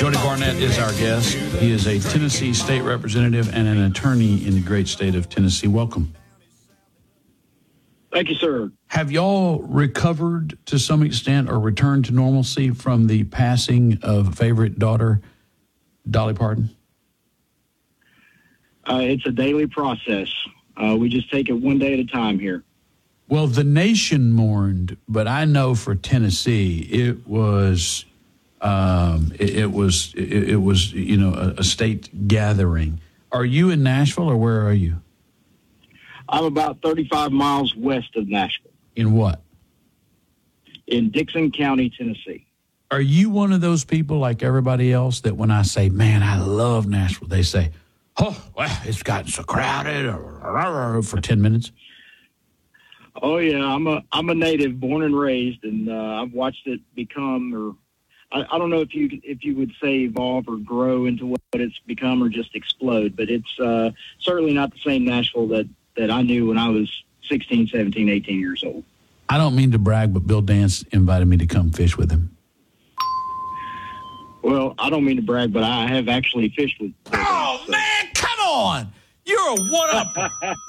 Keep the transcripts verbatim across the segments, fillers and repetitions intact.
Jody Barnett is our guest. He is a Tennessee state representative and an attorney in the great state of Tennessee. Welcome. Thank you, sir. Have y'all recovered to some extent or returned to normalcy from the passing of favorite daughter, Dolly Parton? Uh, it's a daily process. Uh, we just take it one day at a time here. Well, the nation mourned, but I know for Tennessee, it was, um, it, it was, it, it was, you know, a, a state gathering. Are you in Nashville, or where are you? I'm about thirty-five miles west of Nashville. In what? In Dixon County, Tennessee. Are you one of those people like everybody else that when I say, man, I love Nashville, they say, oh, well, it's gotten so crowded for ten minutes? Oh yeah, I'm a I'm a native, born and raised, and uh, I've watched it become, or I, I don't know if you if you would say evolve or grow into what it's become, or just explode. But it's uh, certainly not the same Nashville that, that I knew when I was sixteen, seventeen, eighteen years old. I don't mean to brag, but Bill Dance invited me to come fish with him. Well, I don't mean to brag, but I have actually fished with. Bill oh Dance, so. Man, come on! You're a one-up.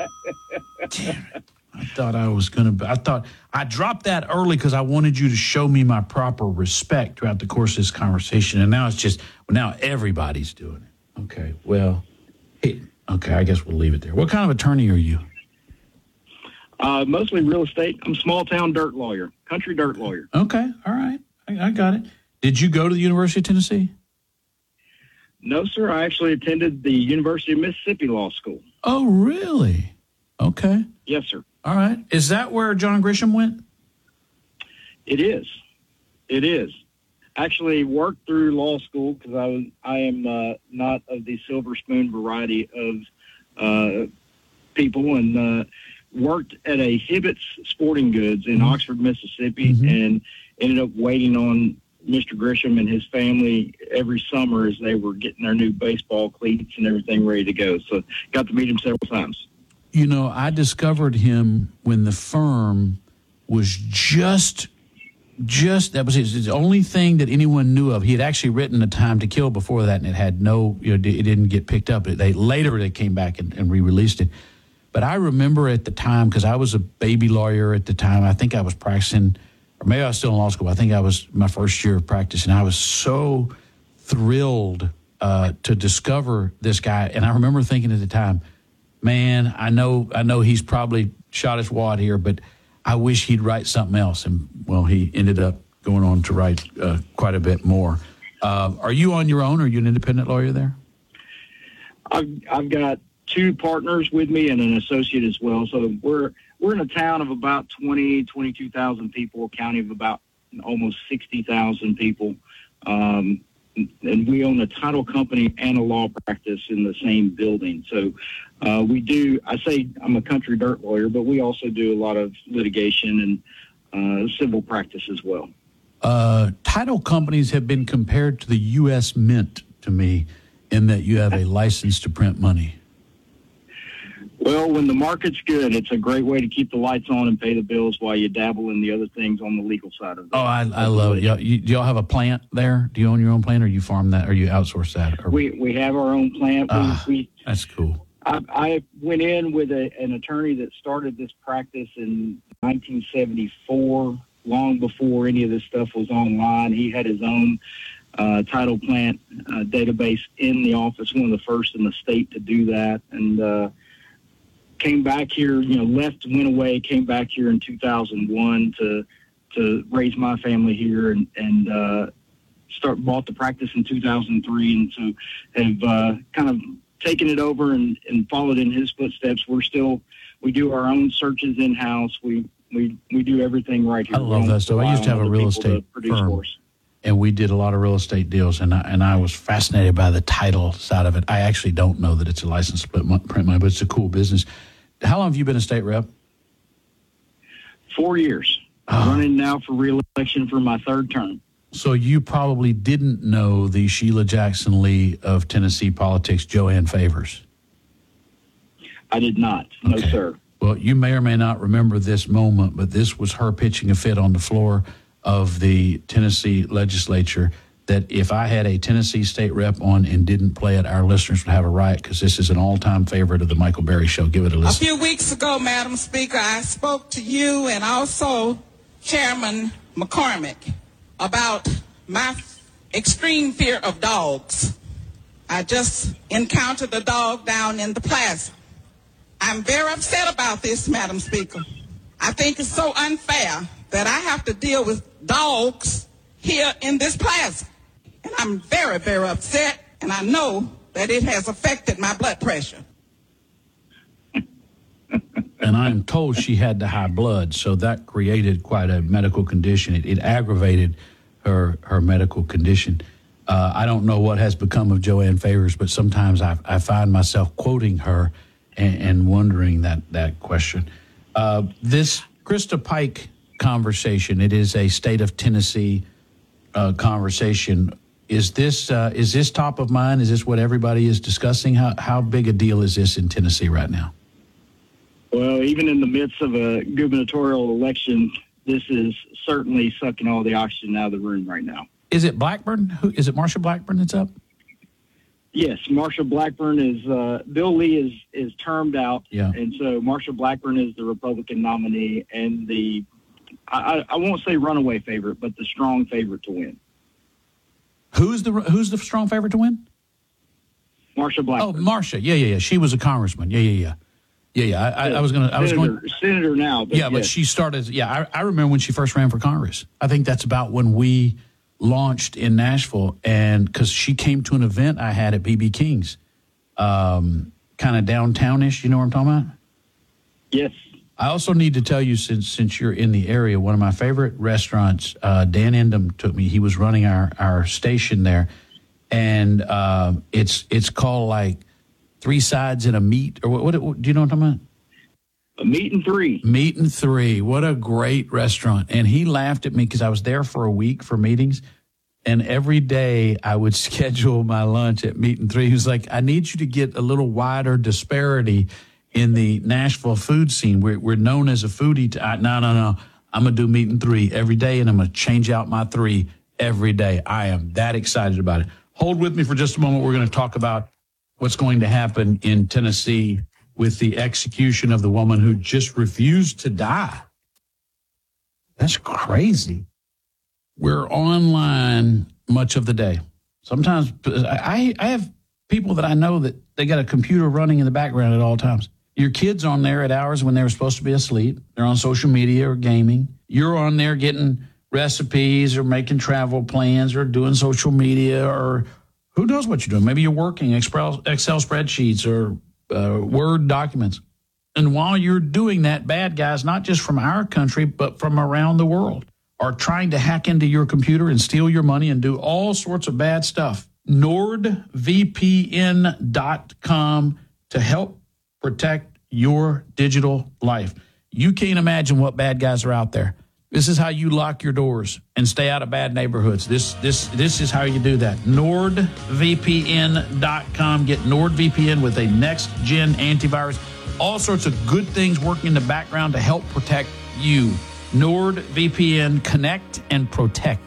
Damn it. I thought I was going to, I thought I dropped that early because I wanted you to show me my proper respect throughout the course of this conversation. And now it's just, well, now everybody's doing it. Okay, well, hey, okay, I guess we'll leave it there. What kind of attorney are you? Uh, mostly real estate. I'm a small town dirt lawyer, country dirt lawyer. Okay, all right. I, I got it. Did you go to the University of Tennessee? No, sir. I actually attended the University of Mississippi Law School. Oh, really? Okay. Yes, sir. All right. Is that where John Grisham went? It is. It is. Actually worked through law school because I was I am uh, not of the silver spoon variety of uh, people, and uh, worked at a Hibbett's Sporting Goods in mm-hmm. Oxford, Mississippi, mm-hmm. and ended up waiting on Mister Grisham and his family every summer as they were getting their new baseball cleats and everything ready to go. So got to meet him several times. You know, I discovered him when the firm was just, just, that was his, the only thing that anyone knew of. He had actually written A Time to Kill before that, and it had no, you know, it didn't get picked up. They Later, they came back and, and re-released it. But I remember at the time, because I was a baby lawyer at the time, I think I was practicing, or maybe I was still in law school. I think I was my first year of practice, and I was so thrilled uh, to discover this guy. And I remember thinking at the time, man, I know I know he's probably shot his wad here, but I wish he'd write something else. And, well, he ended up going on to write uh, quite a bit more. Uh, are you on your own, or are you an independent lawyer there? I've, I've got two partners with me and an associate as well. So we're we're in a town of about twenty, twenty-two thousand people, a county of about almost sixty thousand people. Um And we own a title company and a law practice in the same building. So uh, we do, I say I'm a country dirt lawyer, but we also do a lot of litigation and uh, civil practice as well. Uh, title companies have been compared to the U S Mint to me in that you have a license to print money. Well, when the market's good, it's a great way to keep the lights on and pay the bills while you dabble in the other things on the legal side of it. Oh, I, I love it. Y'all, you, do y'all have a plant there? Do you own your own plant, or you farm that, or you outsource that? Or... We we have our own plant. Uh, we, we, that's cool. I, I went in with a, an attorney that started this practice in nineteen seventy-four, long before any of this stuff was online. He had his own uh, title plant uh, database in the office, one of the first in the state to do that, and uh, came back here, you know, left, went away, came back here in two thousand one to to raise my family here, and, and uh, start bought the practice in two thousand three, and so have uh, kind of taken it over and, and followed in his footsteps. We're still, we do our own searches in-house. We we, we do everything right here. I love that stuff. I used to have a real estate firm, and we did a lot of real estate deals, and I, and I was fascinated by the title side of it. I actually don't know that it's a licensed print money, but it's a cool business. How long have you been a state rep? Four years. I'm oh. running now for re-election for my third term. So you probably didn't know the Sheila Jackson Lee of Tennessee politics, Joanne Favors. I did not. No, okay. sir. Well, you may or may not remember this moment, but this was her pitching a fit on the floor of the Tennessee legislature that if I had a Tennessee State rep on and didn't play it, our listeners would have a riot, because this is an all-time favorite of the Michael Berry Show. Give it a listen. A few weeks ago, Madam Speaker, I spoke to you and also Chairman McCormick about my extreme fear of dogs. I just encountered a dog down in the plaza. I'm very upset about this, Madam Speaker. I think it's so unfair that I have to deal with dogs here in this plaza. And I'm very, very upset, and I know that it has affected my blood pressure. And I'm told she had the high blood, so that created quite a medical condition. It, it aggravated her her medical condition. Uh, I don't know what has become of Joanne Favors, but sometimes I, I find myself quoting her and, and wondering that, that question. Uh, this Krista Pike conversation, it is a state of Tennessee uh, conversation. Is this uh, is this top of mind? Is this what everybody is discussing? How how big a deal is this in Tennessee right now? Well, even in the midst of a gubernatorial election, this is certainly sucking all the oxygen out of the room right now. Is it Blackburn? Who is it? Marsha Blackburn that's up? Yes, Marsha Blackburn is. Uh, Bill Lee is is termed out, yeah. And so Marsha Blackburn is the Republican nominee and the I, I won't say runaway favorite, but the strong favorite to win. Who's the Who's the strong favorite to win? Marsha Blackburn. Oh, Marsha. Yeah, yeah, yeah. She was a congressman. Yeah, yeah, yeah. Yeah, yeah. I, I, I was going to. I was going. Senator now. But yeah, yes. But she started. Yeah, I, I remember when she first ran for Congress. I think that's about when we launched in Nashville, and because she came to an event I had at B B King's, um, kind of downtownish. You know what I'm talking about? Yes. I also need to tell you, since since you're in the area, one of my favorite restaurants, uh, Dan Endem took me. He was running our, our station there, and uh, it's it's called like Three Sides and a Meat, or what, what, what do you know what I'm talking about? A Meat and Three. Meat and Three. What a great restaurant. And he laughed at me because I was there for a week for meetings, and every day I would schedule my lunch at Meat and Three. He was like, I need you to get a little wider disparity in the Nashville food scene. We're, we're known as a foodie. T- I, no, no, no. I'm going to do Meat and Three every day, and I'm going to change out my three every day. I am that excited about it. Hold with me for just a moment. We're going to talk about what's going to happen in Tennessee with the execution of the woman who just refused to die. That's crazy. We're online much of the day. Sometimes I, I have people that I know that they got a computer running in the background at all times. Your kid's on there at hours when they were supposed to be asleep. They're on social media or gaming. You're on there getting recipes or making travel plans or doing social media, or who knows what you're doing. Maybe you're working Excel, Excel spreadsheets or uh, Word documents. And while you're doing that, bad guys, not just from our country, but from around the world, are trying to hack into your computer and steal your money and do all sorts of bad stuff. Nord V P N dot com to help protect your digital life. You can't imagine what bad guys are out there. This is how you lock your doors and stay out of bad neighborhoods. This this this is how you do that. Nord V P N dot com. Get NordVPN with a next-gen antivirus. All sorts of good things working in the background to help protect you. NordVPN, connect and protect.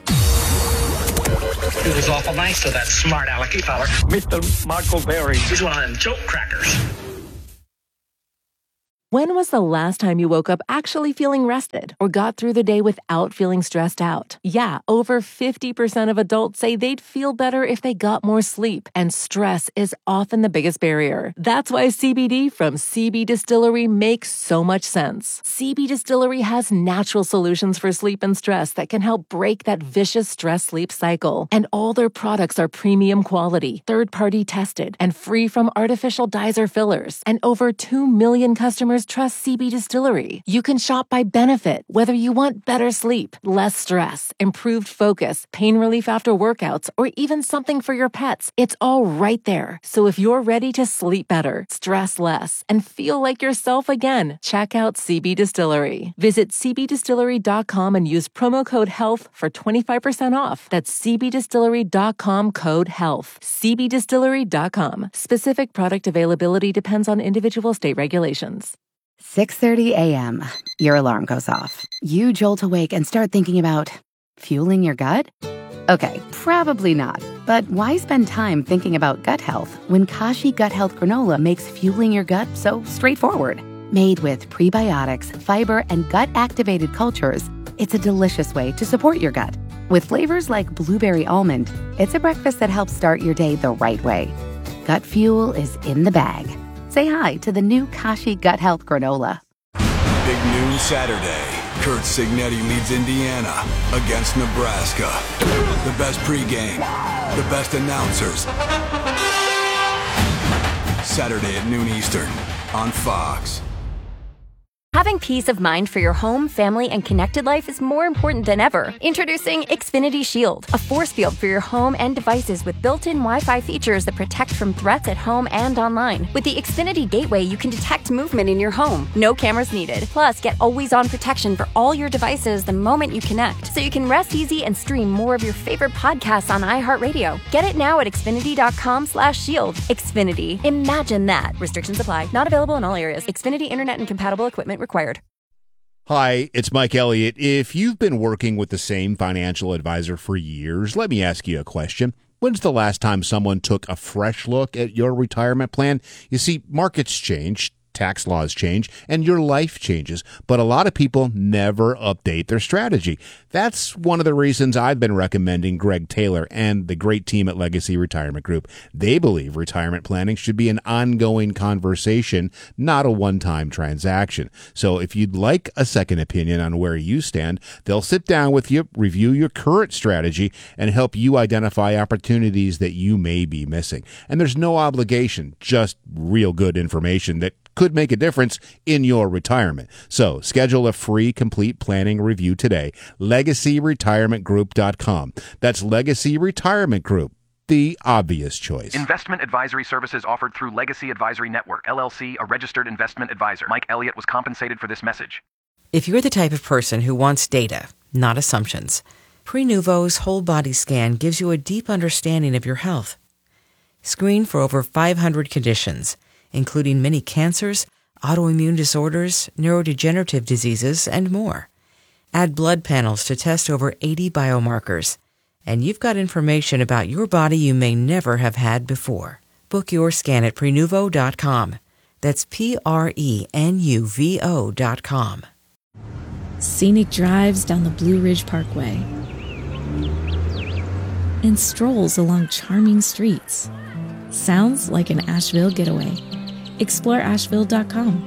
It was awful nice to that smart alecky feller. Mister Michael Berry. He's one of them joke crackers. When was the last time you woke up actually feeling rested or got through the day without feeling stressed out? Yeah, over fifty percent of adults say they'd feel better if they got more sleep, and stress is often the biggest barrier. That's why C B D from C B Distillery makes so much sense. C B Distillery has natural solutions for sleep and stress that can help break that vicious stress-sleep cycle. And all their products are premium quality, third-party tested, and free from artificial dyes or fillers. And over two million customers trust C B Distillery. You can shop by benefit, whether you want better sleep, less stress, improved focus, pain relief after workouts, or even something for your pets. It's all right there. So if you're ready to sleep better, stress less, and feel like yourself again, check out C B Distillery. Visit C B distillery dot com and use promo code HEALTH for twenty-five percent off. That's C B distillery dot com code HEALTH. C B distillery dot com. Specific product availability depends on individual state regulations. six thirty a.m. Your alarm goes off. You jolt awake and start thinking about fueling your gut? Okay, probably not. But why spend time thinking about gut health when Kashi Gut Health Granola makes fueling your gut so straightforward? Made with prebiotics, fiber, and gut-activated cultures, it's a delicious way to support your gut. With flavors like blueberry almond, it's a breakfast that helps start your day the right way. Gut fuel is in the bag. Say hi to the new Kashi Gut Health Granola. Big noon Saturday. Kurt Signetti leads Indiana against Nebraska. The best pregame, the best announcers. Saturday at noon Eastern on Fox. Having peace of mind for your home, family, and connected life is more important than ever. Introducing Xfinity Shield, a force field for your home and devices with built-in Wi-Fi features that protect from threats at home and online. With the Xfinity Gateway, you can detect movement in your home. No cameras needed. Plus, get always-on protection for all your devices the moment you connect, so you can rest easy and stream more of your favorite podcasts on iHeartRadio. Get it now at Xfinity.com slash shield. Xfinity. Imagine that. Restrictions apply. Not available in all areas. Xfinity Internet and compatible equipment required. Hi, it's Mike Elliott. If you've been working with the same financial advisor for years, let me ask you a question. When's the last time someone took a fresh look at your retirement plan? You see, markets change, tax laws change, and your life changes, but a lot of people never update their strategy. That's one of the reasons I've been recommending Greg Taylor and the great team at Legacy Retirement Group. They believe retirement planning should be an ongoing conversation, not a one-time transaction. So if you'd like a second opinion on where you stand, they'll sit down with you, review your current strategy, and help you identify opportunities that you may be missing. And there's no obligation, just real good information that could make a difference in your retirement. So schedule a free complete planning review today. legacy retirement group dot com. That's Legacy Retirement Group, the obvious choice. Investment advisory services offered through Legacy Advisory Network, L L C, a registered investment advisor. Mike Elliott was compensated for this message. If you're the type of person who wants data, not assumptions, Prenuvo's whole body scan gives you a deep understanding of your health. Screen for over five hundred conditions, including many cancers, autoimmune disorders, neurodegenerative diseases, and more. Add blood panels to test over eighty biomarkers, and you've got information about your body you may never have had before. Book your scan at Prenuvo dot com. That's P R E N U V O dot com. Scenic drives down the Blue Ridge Parkway and strolls along charming streets. Sounds like an Asheville getaway. Explore Asheville dot com.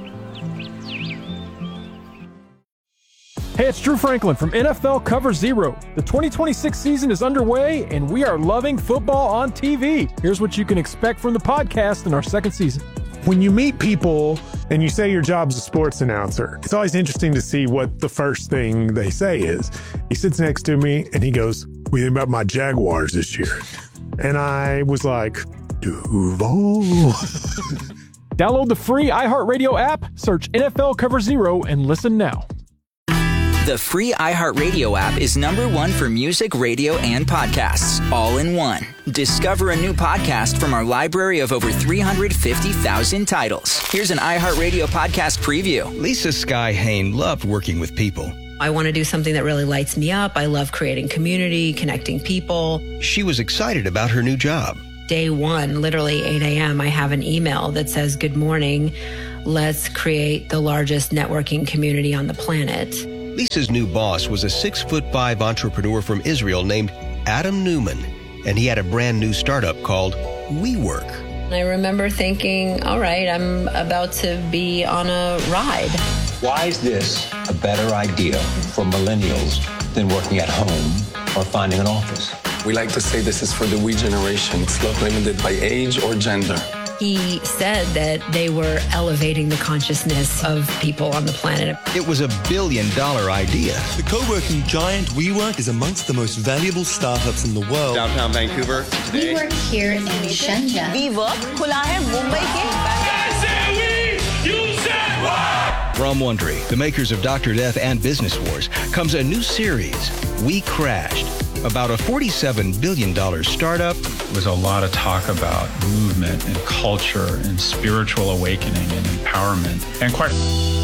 Hey, it's Drew Franklin from N F L Cover Zero. The twenty twenty-six season is underway, and we are loving football on T V. Here's what you can expect from the podcast in our second season. When you meet people and you say your job's a sports announcer, it's always interesting to see what the first thing they say is. He sits next to me, and he goes, "What do you think about my Jaguars this year?" And I was like, Duval. Download the free iHeartRadio app, search N F L Cover Zero, and listen now. The free iHeartRadio app is number one for music, radio, and podcasts, all in one. Discover a new podcast from our library of over three hundred fifty thousand titles. Here's an iHeartRadio podcast preview. Lisa Sky Hain loved working with people. I want to do something that really lights me up. I love creating community, connecting people. She was excited about her new job. Day one, literally eight a.m., I have an email that says, "Good morning. Let's create the largest networking community on the planet." Lisa's new boss was a six foot five entrepreneur from Israel named Adam Newman, and he had a brand new startup called WeWork. I remember thinking, all right, I'm about to be on a ride. Why is this a better idea for millennials than working at home or finding an office? We like to say this is for the we generation. It's not limited by age or gender. He said that they were elevating the consciousness of people on the planet. It was a billion dollar idea. The co-working giant WeWork is amongst the most valuable startups in the world. Downtown Vancouver today. We work here in Shenzhen. WeWork खुला है मुंबई के. From Wondery, the makers of Doctor Death and Business Wars, comes a new series, We Crashed, about a forty-seven billion dollars startup. There was a lot of talk about movement and culture and spiritual awakening and empowerment. And quite